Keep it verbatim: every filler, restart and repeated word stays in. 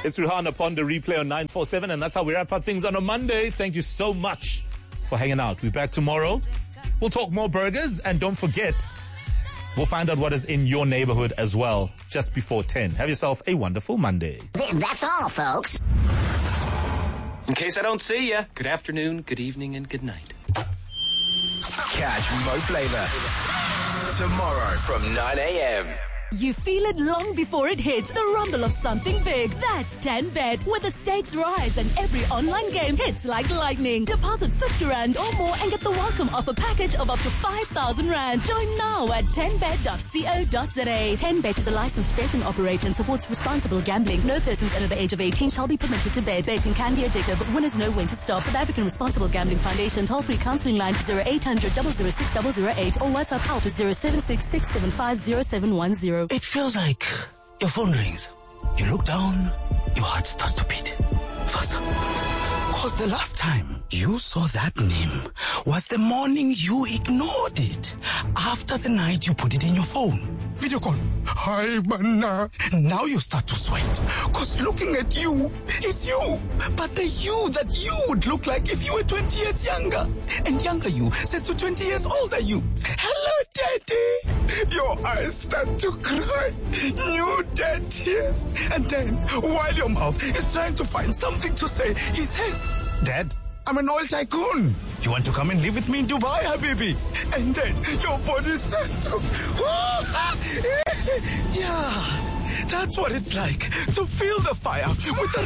It's Rihanna Ponda replay on nine four seven, and that's how we wrap up things on a Monday. Thank you so much for hanging out. We're back tomorrow. We'll talk more burgers, and don't forget, we'll find out what is in your neighborhood as well, just before ten. Have yourself a wonderful Monday. That's all, folks. In case I don't see ya, good afternoon, good evening, and good night. Catch Mo Flava tomorrow from nine a.m. You feel it long before it hits. The rumble of something big. That's ten bet, where the stakes rise and every online game hits like lightning. Deposit fifty rand or more and get the welcome offer package of up to five thousand rand. Join now at ten bet dot co dot za. ten bet is a licensed betting operator and supports responsible gambling. No persons under the age of eighteen shall be permitted to bet. Betting can be addictive, but winners know when to stop. South African Responsible Gambling Foundation. Toll-free counseling line zero eight hundred, double oh six, double oh eight or WhatsApp help is zero seven six, six seven five, zero seven one zero. It feels like your phone rings. You look down, your heart starts to beat faster. Because the last time you saw that name was the morning you ignored it. After the night you put it in your phone. Video call. Hi, Mana. Now you start to sweat. Because looking at you is you. But the you that you would look like if you were twenty years younger. And younger you says to twenty years older you, hello, Daddy. Your eyes start to cry. New dead tears. And then, while your mouth is trying to find something to say, he says, Dad, I'm an oil tycoon. You want to come and live with me in Dubai, Habibi? And then your body starts to... Yeah, that's what it's like to feel the fire with the